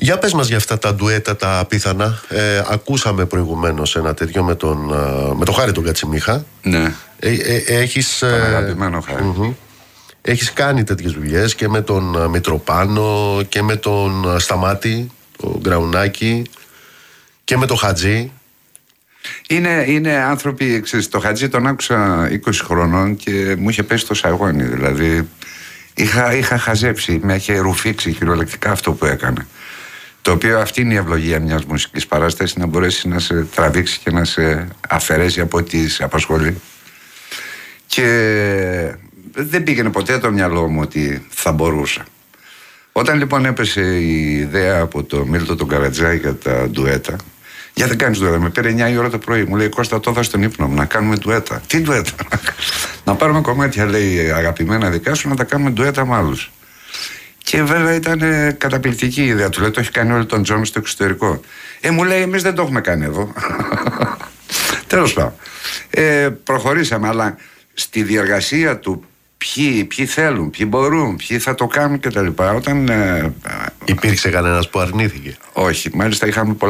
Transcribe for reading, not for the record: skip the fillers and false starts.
Για πες μας για αυτά τα ντουέτα τα απίθανα. Ακούσαμε προηγουμένως ένα τέτοιο με το Χάρη τον Κατσιμίχα. Ναι. Έχεις... Τον αγαπημένο Χάρη. Έχεις κάνει τέτοιες δουλειές και με τον Μητροπάνο και με τον Σταμάτη, τον Γκραουνάκη και με τον Χατζή. Είναι άνθρωποι, ξέρεις, το Χατζή τον άκουσα 20 χρονών και μου είχε πέσει το σαγόνι. Δηλαδή είχα χαζέψει, με είχε ρουφήξει χειρολεκτικά αυτό που έκανε. Το οποίο αυτή είναι η ευλογία μιας μουσικής παράστασης, να μπορέσει να σε τραβήξει και να σε αφαιρέσει από ό,τι σε απασχολεί. Και δεν πήγαινε ποτέ το μυαλό μου ότι θα μπορούσα. Όταν λοιπόν έπεσε η ιδέα από το Μίλτο τον Καρατζάκη για τα ντουέτα, για δεν κάνεις ντουέτα, με πήρε 9 η ώρα το πρωί, μου λέει Κώστα, το δώσ' τον ύπνο μου, να κάνουμε ντουέτα. Τι ντουέτα? Να πάρουμε κομμάτια, λέει, αγαπημένα δικά σου, να τα κάνουμε ντουέτα με άλλους. Και βέβαια ήταν καταπληκτική η ιδέα του. Λέει, το έχει κάνει όλο τον Τζον στο εξωτερικό. Μου λέει, εμείς δεν το έχουμε κάνει εδώ. Τέλος πάντων. Προχωρήσαμε, αλλά στη διεργασία του ποιοι θέλουν, ποιοι μπορούν, ποιοι θα το κάνουν κτλ. Όταν. Υπήρξε κανένας που αρνήθηκε? Όχι, μάλιστα είχαμε πολλά